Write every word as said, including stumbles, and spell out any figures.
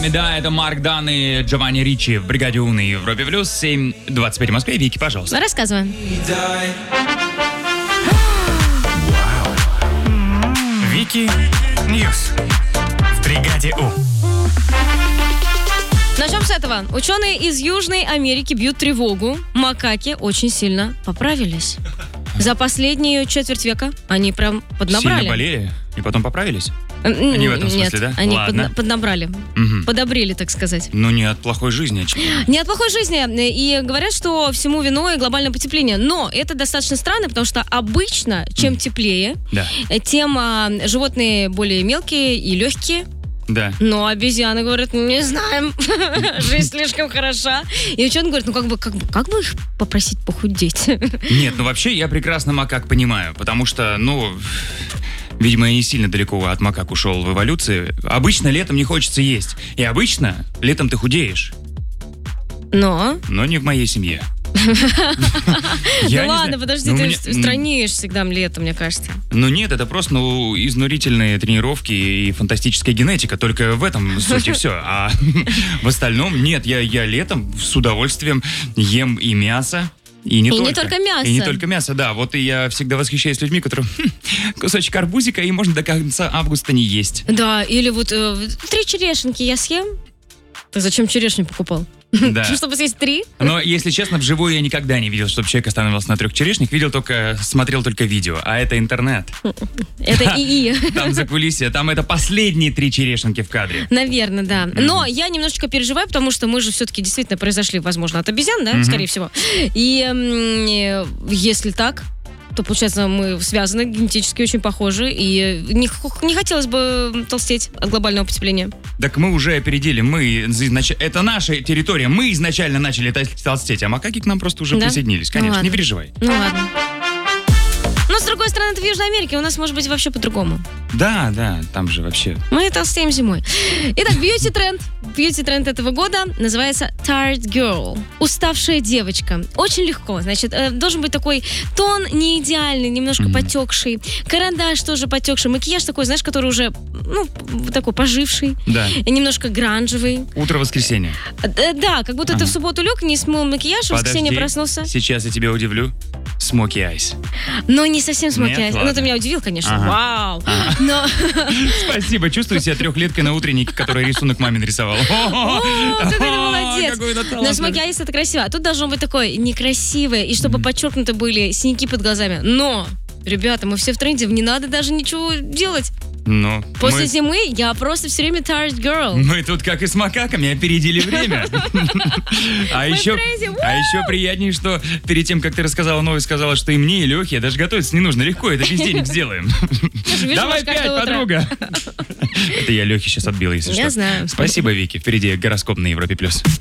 вами, да, это Марк Дан и Джованни Ричи в «Бригаде У» на Европе Плюс. семь двадцать пять в Москве. Вики, пожалуйста. Рассказываем. Вики Ньюс в «Бригаде У». Начнем с этого. Ученые из Южной Америки бьют тревогу. Макаки очень сильно поправились. За последнюю четверть века они прям поднабрали. Сильно болели и потом поправились? Не в этом смысле, Нет, да? они Ладно. подна- поднабрали. Угу. Подобрели, так сказать. Ну, не от плохой жизни, очевидно. Не от плохой жизни. И говорят, что всему виной глобальное потепление. Но это достаточно странно, потому что обычно, чем теплее, Да. тем а, животные более мелкие и легкие. Да. Но обезьяны говорят, не знаем, жизнь слишком хороша. И ученые говорят, ну как бы, как бы, как бы их попросить похудеть? Нет, ну вообще я прекрасно макак понимаю, потому что, ну, видимо, я не сильно далеко от макак ушел в эволюции. Обычно летом не хочется есть. И обычно летом ты худеешь. Но... Но не в моей семье. Ну ладно, подожди, ты странеешь всегда летом, мне кажется. Ну нет, это просто ну, изнурительные тренировки и фантастическая генетика. Только в этом суть и все. А в остальном нет, я, я летом с удовольствием ем и мясо. И не, и только, не только мясо. И не только мясо, да. Вот и я всегда восхищаюсь людьми, которые хм, кусочек арбузика, и можно до конца августа не есть. Да, или вот э, три черешенки я съем. Ты зачем черешню покупал? Да. Чтобы съесть три? Но, если честно, вживую я никогда не видел, чтобы человек останавливался на трех черешнях. Видел только, смотрел только видео. А это интернет. Это ИИ. Там закулисье, там это последние три черешенки в кадре. Наверное, да. Но я немножечко переживаю, потому что мы же все-таки действительно произошли, возможно, от обезьян, да, скорее всего. И м- если так, то, получается, мы связаны, генетически очень похожи, и не, не хотелось бы толстеть от глобального потепления. Так мы уже опередили, мы, изнач... это наша территория, мы изначально начали толстеть, а макаки к нам просто уже да? присоединились, конечно, ну, не переживай. Ну ладно. Но, с другой стороны, это в Южной Америке, у нас может быть вообще по-другому. Да, да, там же вообще. Мы толстеем зимой. Итак, бьюти-тренд. Бьюти-тренд этого года называется Tired Girl. Уставшая девочка. Очень легко. Значит, э, должен быть такой тон не идеальный, немножко mm-hmm. потекший. Карандаш тоже потекший. Макияж такой, знаешь, который уже, ну, такой поживший. Да. Немножко гранжевый. Утро воскресенья. Э, да, как будто ага. ты в субботу лег, не смыл макияж, в воскресенье проснулся. Сейчас я тебя удивлю. Smoky Eyes. Но не совсем Smoky Eyes. Ладно. Ну, ты меня удивил, конечно. Ага. Вау. Ага. Но... Спасибо. Чувствую себя трехлеткой на утреннике, который рисунок маме нарисовал. О, ты молодец. Но Smoky Eyes это красиво. А тут должно быть такое некрасивое, и чтобы подчеркнуты были синяки под глазами. Но, ребята, мы все в тренде, не надо даже ничего делать. Но После мы... зимы я просто все время tired girl. Мы тут, как и с макаками, опередили время. А еще, а еще приятнее, что перед тем, как ты рассказала новость, сказала, что и мне, и Лехе даже готовиться не нужно. Легко, это без денег сделаем. Давай пять, подруга. Это я Лехе сейчас отбила, если что. Я знаю. Спасибо, Вики. Впереди гороскоп на Европе+. плюс.